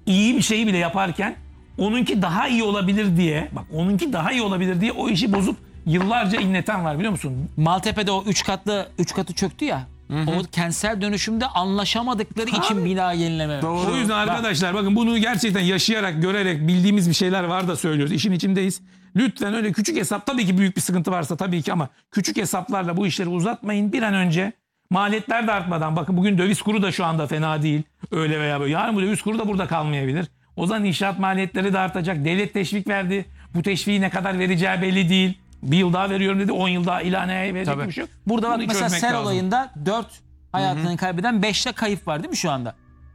iyi bir şeyi bile yaparken onunki daha iyi olabilir diye, bak onunki daha iyi olabilir diye o işi bozup yıllarca inleten var, biliyor musun? Maltepe'de o 3 katı çöktü ya. O kentsel dönüşümde anlaşamadıkları için bina yenileme. O yüzden arkadaşlar bakın, bunu gerçekten yaşayarak, görerek, bildiğimiz bir şeyler var da söylüyoruz. İşin içindeyiz. Lütfen öyle küçük hesap, tabii ki büyük bir sıkıntı varsa tabii ki, ama küçük hesaplarla bu işleri uzatmayın. Bir an önce maliyetler de artmadan, bakın bugün döviz kuru da şu anda fena değil. Öyle veya böyle. Yarın bu döviz kuru da burada kalmayabilir. O zaman inşaat maliyetleri de artacak. Devlet teşvik verdi. Bu teşviği ne kadar vereceği belli değil. Bir yıl daha veriyorum dedi. 10 yıl daha ilaneye verecek bir şey yok. Burada bak Bunu mesela çözmek sel lazım. olayında 4 hayatını kaybeden, 5'te kayıp var değil mi şu anda?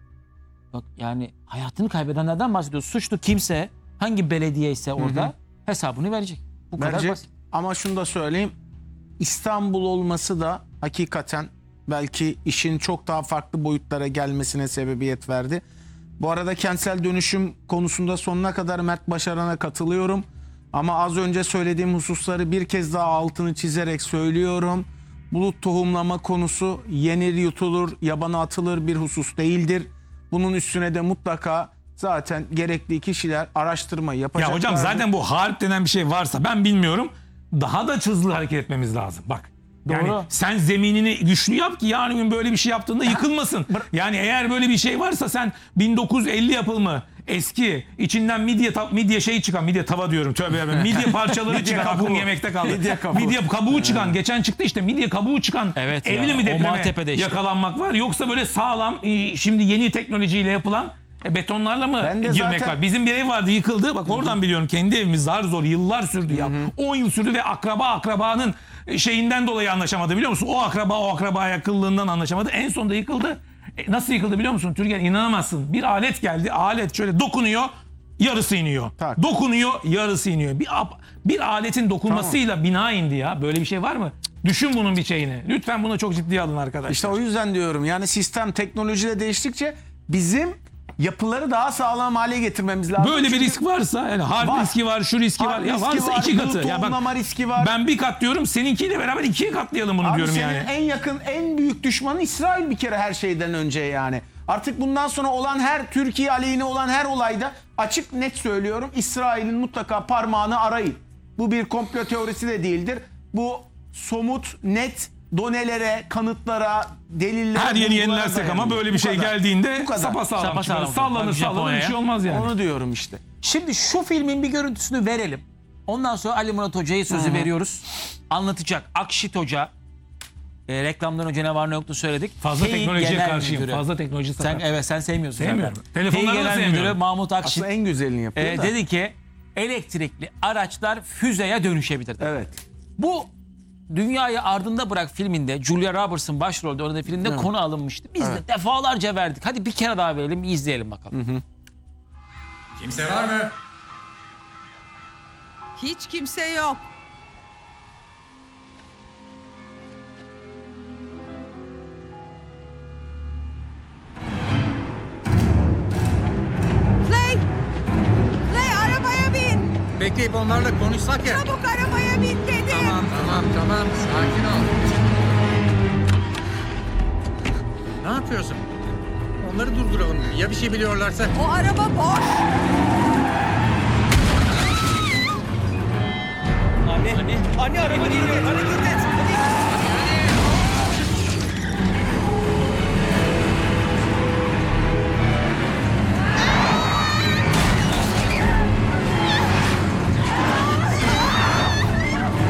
Bak yani hayatını kaybedenlerden bahsediyoruz. Suçlu kimse, hangi belediye ise orada hesabını verecek. Bu kadar Verecek. basit. Ama şunu da söyleyeyim. İstanbul olması da hakikaten belki işin çok daha farklı boyutlara gelmesine sebebiyet verdi. Bu arada kentsel dönüşüm konusunda sonuna kadar Mert Başaran'a katılıyorum. Ama az önce söylediğim hususları bir kez daha altını çizerek söylüyorum. Bulut tohumlama konusu yenir yutulur, yabana atılır bir husus değildir. Bunun üstüne de mutlaka zaten gerekli kişiler araştırma yapacaklar. Ya hocam zaten bu harp denen bir şey varsa, ben bilmiyorum, daha da hızlı hareket etmemiz lazım. Bak. Yani Doğru. sen zeminini güçlü yap ki yarın gün böyle bir şey yaptığında yıkılmasın. Yani eğer böyle bir şey varsa, sen 1950 yapılma eski, içinden midye şey çıkan, midye tava diyorum, tövbe midye parçaları çıkan, aklım yemekte kaldı. Midye kabuğu çıkan, geçen çıktı işte, midye kabuğu çıkan Evet evli ya, mi o depreme Maltepe'de işte. yakalanmak var, yoksa böyle sağlam şimdi yeni teknolojiyle yapılan betonlarla mı Ben de girmek zaten- var? Bizim bir ev vardı, yıkıldı. Bak oradan biliyorum, kendi evimiz zar zor yıllar sürdü ya. 10 yıl sürdü ve akrabanın şeyinden dolayı anlaşamadı, biliyor musun? O akrabaya kıllığından anlaşamadı. En sonunda yıkıldı. Nasıl yıkıldı biliyor musun Türkan? İnanamazsın. Bir alet geldi. Alet şöyle dokunuyor, yarısı iniyor. Tak. Dokunuyor, yarısı iniyor. Bir aletin dokunmasıyla bina indi ya. Böyle bir şey var mı? Düşün bunun bir şeyini. Lütfen bunu çok ciddiye alın arkadaşlar. İşte o yüzden diyorum, yani sistem teknolojiyle değiştikçe bizim yapıları daha sağlam hale getirmemiz lazım. Böyle bir Çünkü risk varsa, yani harp Var. riski var, şu riski var. harp Ya riski varsa var, iki katı. bulut Ya bak, tohumlama riski var. ben bir kat diyorum, seninkiyle beraber ikiye katlayalım bunu Abi diyorum senin yani. en yakın, en büyük düşmanın İsrail bir kere her şeyden önce yani. Artık bundan sonra olan her, Türkiye aleyhine olan her olayda açık net söylüyorum, İsrail'in mutlaka parmağını arayın. Bu bir komplo teorisi de değildir. Bu somut, net donelere, kanıtlara, delillere... Her yeni bulgulara yenilersek ama dayanıyor. böyle bir Bu şey kadar. geldiğinde Bu kadar. sapasağlam çıkar. Sapasağlam. Sallanır Bak, sallanır, bir Japonya'ya. şey olmaz yani. Onu diyorum işte. Şimdi şu filmin bir görüntüsünü verelim. Ondan sonra Ali Murat Hoca'ya sözü veriyoruz. Anlatacak. Akşit Hoca. Reklamdan önce ne var ne yoktu söyledik. Fazla TEİ teknolojiye Genel karşıyım. Müdürü. Fazla teknoloji Sen, satar. sen sevmiyorsun. Sevmiyorum. zaten. Telefonları TEİ da Genel Müdürü sevmiyorum. Mahmut Akşit Aslında en güzelini yapıyor da. dedi ki elektrikli araçlar füzeye dönüşebilir dedi. Evet. Bu Dünyayı Ardında Bırak filminde Julia Roberts'ın başrolde oynadığı filmde konu alınmıştı. Biz de defalarca verdik. Hadi bir kere daha verelim, bir izleyelim bakalım. Kimse var mı? Hiç kimse yok. Clay! Clay arabaya bin! Bekleyip onlarla konuşsak ya. Çabuk arabaya bin dedim. Tamam. Sakin ol. Ne yapıyorsun? Onları durduralım. Ya bir şey biliyorlarsa? O araba boş. Anne araba geliyor. Hareket et.